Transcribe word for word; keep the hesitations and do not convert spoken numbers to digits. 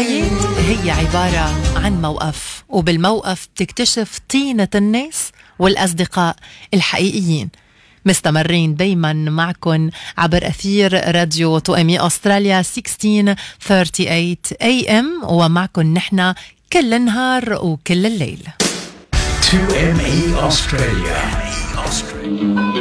الحياة هي عبارة عن موقف، وبالموقف بتكتشف طينة الناس والأصدقاء الحقيقيين. مستمرين دايما معكم عبر أثير راديو تو إم إي أستراليا ستة عشر ثمانية وثلاثين إيه إم، ومعكم نحن كل النهار وكل الليل. تو إم إي Australia.